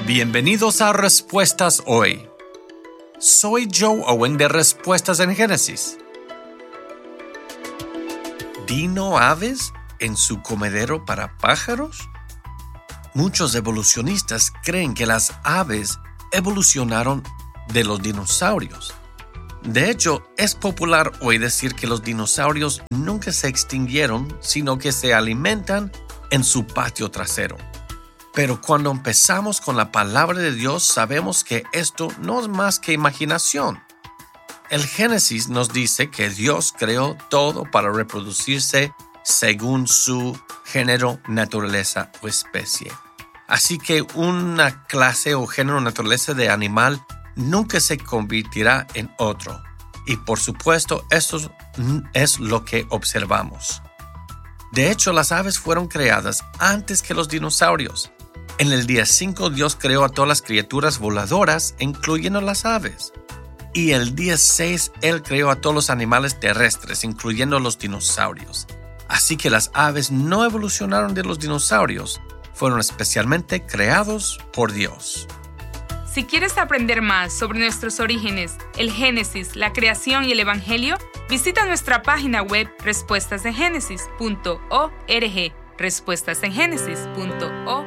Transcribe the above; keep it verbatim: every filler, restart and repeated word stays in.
Bienvenidos a Respuestas Hoy. Soy Joe Owen de Respuestas en Génesis. ¿Dino aves en su comedero para pájaros? Muchos evolucionistas creen que las aves evolucionaron de los dinosaurios. De hecho, es popular hoy decir que los dinosaurios nunca se extinguieron, sino que se alimentan en su patio trasero. Pero cuando empezamos con la palabra de Dios, sabemos que esto no es más que imaginación. El Génesis nos dice que Dios creó todo para reproducirse según su género, naturaleza o especie. Así que una clase o género o naturaleza de animal nunca se convertirá en otro. Y por supuesto, esto es lo que observamos. De hecho, las aves fueron creadas antes que los dinosaurios. En el día cinco, Dios creó a todas las criaturas voladoras, incluyendo las aves. Y el día seis, Él creó a todos los animales terrestres, incluyendo los dinosaurios. Así que las aves no evolucionaron de los dinosaurios, fueron especialmente creados por Dios. Si quieres aprender más sobre nuestros orígenes, el Génesis, la creación y el Evangelio, visita nuestra página web respuestas en génesis punto org, respuestas en génesis punto org.